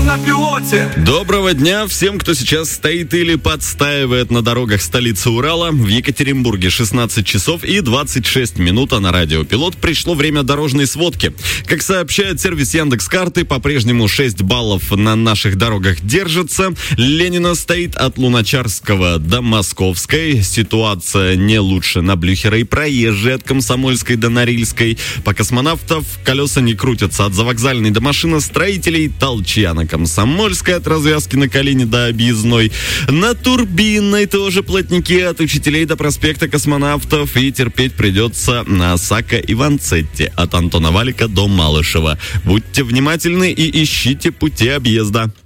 на пилоте. Доброго дня всем, кто сейчас стоит или подстаивает на дорогах столицы Урала. В Екатеринбурге 16 часов и 26 минут, а на радио «Пилот» пришло время дорожной сводки. Как сообщает сервис Яндекс.Карты, по-прежнему 6 баллов на наших дорогах держится. Ленина стоит от Луначарского до Московской. Ситуация не лучше на Блюхера и проезжей от Комсомольской до Норильской. По Космонавтов колеса не крутятся от Завокзальной до Машиностроителей, Толчья на Комсомольской от развязки на Калине до Объездной. На Турбинной тоже плотники от Учителей до проспекта Космонавтов. И терпеть придется на Осака и Ванцетти от Антона Валика до Малышева. Будьте внимательны и ищите пути объезда.